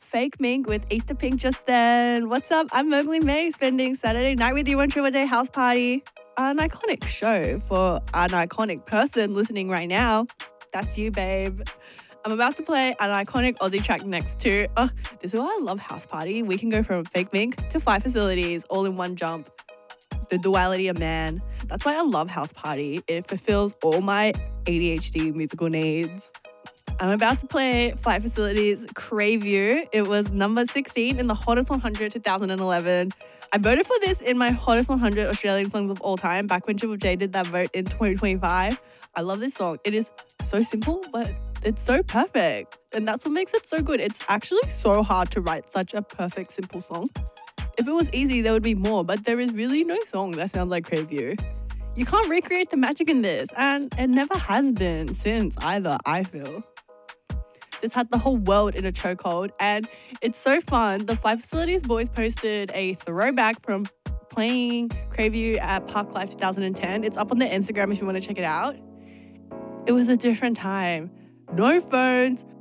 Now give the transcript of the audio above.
Fake Mink with Easter Pink just then. What's up? I'm Mowgli May, spending Saturday night with you on Triple J House Party. An iconic show for an iconic person listening right now. That's you, babe. I'm about to play an iconic Aussie track next too. Oh, this is why I love House Party. We can go from Fake Mink to 5 Facilities all in one jump. The duality of man. That's why I love House Party. It fulfills all my ADHD musical needs. I'm about to play 5 Facilities Crave You. It was number 16 in the Hottest 100 2011. I voted for this in my Hottest 100 Australian songs of all time back when Triple J did that vote in 2025. I love this song. It is so simple, but it's so perfect. And that's what makes it so good. It's actually so hard to write such a perfect, simple song. If it was easy, there would be more, but there is really no song that sounds like Crave You. You can't recreate the magic in this, and it never has been since either, I feel. This had the whole world in a chokehold, and it's so fun. The 5 Facilities boys posted a throwback from playing Crave You at Park Life 2010. It's up on their Instagram if you want to check it out. It was a different time. No phones,